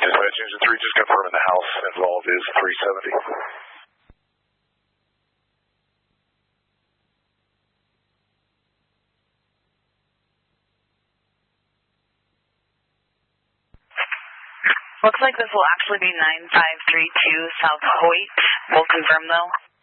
Dispatch Engine 3, just confirming the house involved is 370. Looks like this will actually be 9532 South Hoyt. We'll confirm though.